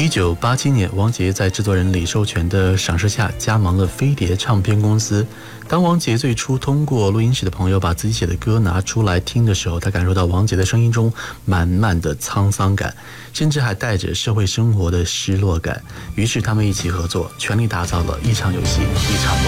1987年，王杰在制作人李寿全的赏识下加盟了飞碟唱片公司。当王杰最初通过录音室的朋友把自己写的歌拿出来听的时候，他感受到王杰的声音中满满的沧桑感，甚至还带着社会生活的失落感。于是他们一起合作，全力打造了一场游戏一场梦。